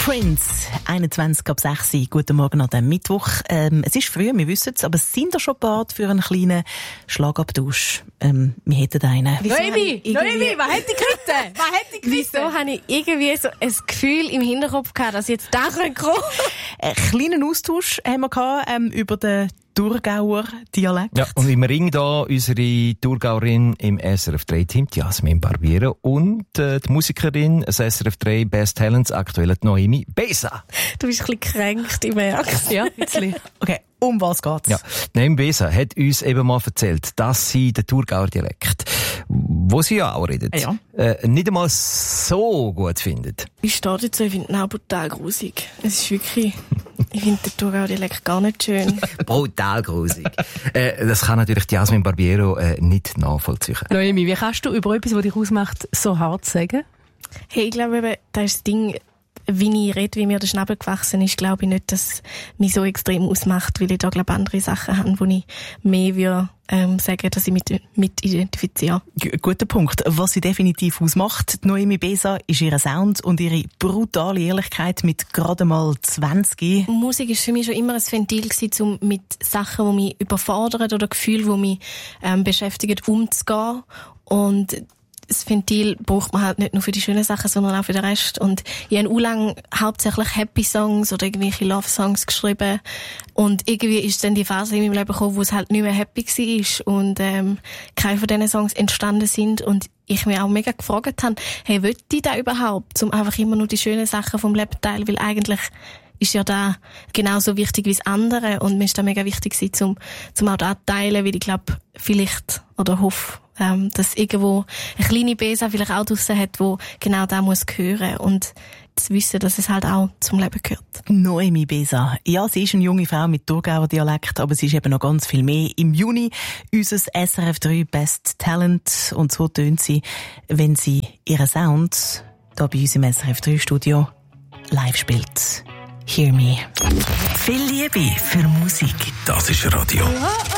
Prince, 21:06. Guten Morgen an diesem Mittwoch. Es ist früh, wir wissen es, aber sind ihr schon bereit für einen kleinen Schlagabtausch? Wir hätten einen. Noemi, was hat die geritten? Wieso habe ich irgendwie so ein Gefühl im Hinterkopf gehabt, dass jetzt da kommen könnte? Einen kleinen Austausch haben wir gehabt, über den Thurgauer Dialekt. Ja, und im Ring da unsere Thurgauerin im SRF 3-Team, Jasmin Barbiero, und die Musikerin, das SRF 3 Best Talents, aktuell Noemi Besa. Du bist ein bisschen gekränkt, ich merke es. Ja, ein bisschen. Okay, um was geht's? Ja, Noemi Besa hat uns eben mal erzählt, dass sie den Thurgauer Dialekt, wo sie ja auch redet, nicht einmal so gut findet. Ich stehe dazu, ich finde ihn auch brutal grusig. Es ist wirklich... Ich finde den Thurgauer Dialekt gar nicht schön. Brutal grusig. Das kann natürlich die Jasmin Barbiero nicht nachvollziehen. Noemi, wie kannst du über etwas, was dich ausmacht, so hart sagen? Hey, ich glaube eben, das ist das Ding, wie ich rede, wie mir der Schnabel gewachsen ist, glaube ich nicht, dass mich so extrem ausmacht, weil ich da, glaube ich, andere Sachen habe, wo ich mehr würde, sagen, dass ich mit identifiziere. Guter Punkt. Was sie definitiv ausmacht, Noemi Besa, ist ihr Sound und ihre brutale Ehrlichkeit mit gerade mal 20. Musik ist für mich schon immer ein Ventil gewesen, um mit Sachen, die mich überfordern oder Gefühlen, die mich beschäftigen, umzugehen. Und das Ventil braucht man halt nicht nur für die schönen Sachen, sondern auch für den Rest. Und ich habe auch lange hauptsächlich Happy-Songs oder irgendwelche Love-Songs geschrieben. Und irgendwie ist dann die Phase in meinem Leben gekommen, wo es halt nicht mehr happy war und keine von diesen Songs entstanden sind. Und ich mir auch mega gefragt habe, hey, will ich da überhaupt? Um einfach immer nur die schönen Sachen vom Leben teilen, weil eigentlich ist ja da genauso wichtig wie das andere. Und mir ist da mega wichtig gewesen, zum auch da teilen, weil ich glaube, vielleicht oder hoffe, dass irgendwo eine kleine Besa vielleicht auch draussen hat, wo genau da muss gehören und zu wissen, dass es halt auch zum Leben gehört. Noemi Besa. Ja, sie ist eine junge Frau mit Thurgauer Dialekt, aber sie ist eben noch ganz viel mehr. Im Juni unser SRF 3 Best Talent und so tönt sie, wenn sie ihren Sound da bei uns im SRF 3 Studio live spielt. Hear Me. Viel Liebe für Musik. Das ist Radio.